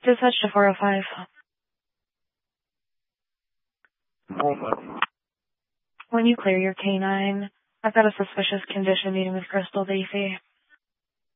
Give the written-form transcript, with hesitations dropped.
Dispatch to 405. Moment. When you clear your canine, I've got a suspicious condition meeting with Crystal Davey.